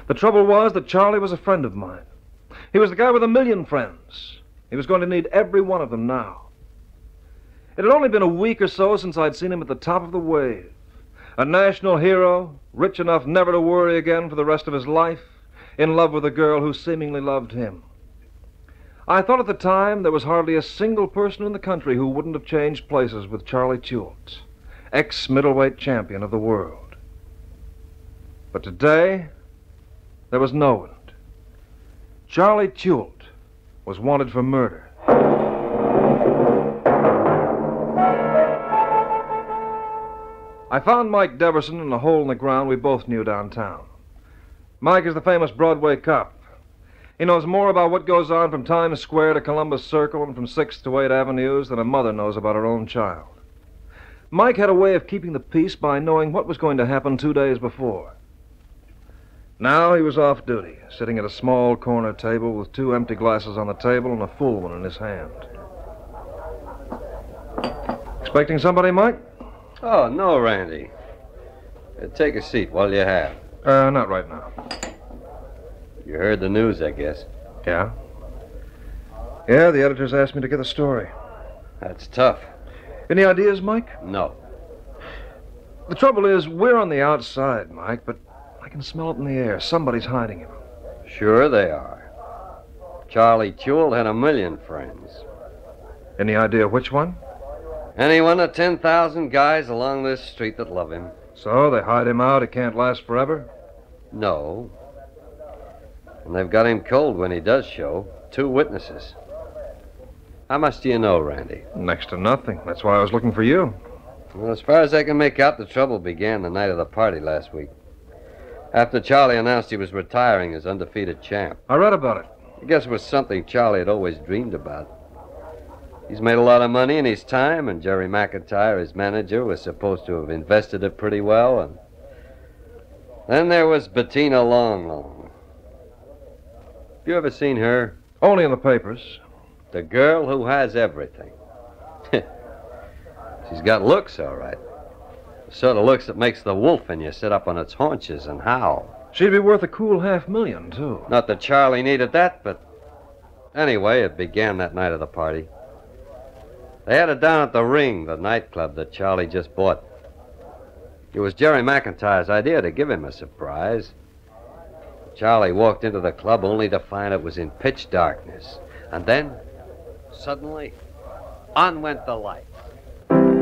The trouble was that Charlie was a friend of mine. He was the guy with 1,000,000 friends. He was going to need every one of them now. It had only been a week or so since I'd seen him at the top of the wave. A national hero, rich enough never to worry again for the rest of his life, in love with a girl who seemingly loved him. I thought at the time there was hardly a single person in the country who wouldn't have changed places with Charlie Chult, ex-middleweight champion of the world. But today, there was no one. Charlie Chult was wanted for murder. I found Mike Deverson in a hole in the ground we both knew downtown. Mike is the famous Broadway cop. He knows more about what goes on from Times Square to Columbus Circle and from 6th to 8th Avenues than a mother knows about her own child. Mike had a way of keeping the peace by knowing what was going to happen 2 days before. Now he was off duty, sitting at a small corner table with 2 empty glasses on the table and a full one in his hand. Expecting somebody, Mike? Oh, no, Randy. Take a seat while you have. Not right now. You heard the news, I guess. Yeah? Yeah, the editors asked me to get the story. That's tough. Any ideas, Mike? No. The trouble is, we're on the outside, Mike, but I can smell it in the air. Somebody's hiding him. Sure they are. Charlie Chult had 1,000,000 friends. Any idea which one? Any one of 10,000 guys along this street that love him. So they hide him out. It can't last forever? No. And they've got him cold when he does show. 2 witnesses. How much do you know, Randy? Next to nothing. That's why I was looking for you. Well, as far as I can make out, the trouble began the night of the party last week. After Charlie announced he was retiring as undefeated champ. I read about it. I guess it was something Charlie had always dreamed about. He's made a lot of money in his time, and Jerry McIntyre, his manager, was supposed to have invested it pretty well. And then there was Bettina Long. Have you ever seen her? Only in the papers. The girl who has everything. She's got looks, all right. The sort of looks that makes the wolf in you sit up on its haunches and howl. She'd be worth a cool $500,000, too. Not that Charlie needed that, but anyway, it began that night of the party. They had it down at the Ring, the nightclub that Charlie just bought. It was Jerry McIntyre's idea to give him a surprise. Charlie walked into the club only to find it was in pitch darkness. And then, suddenly, on went the light.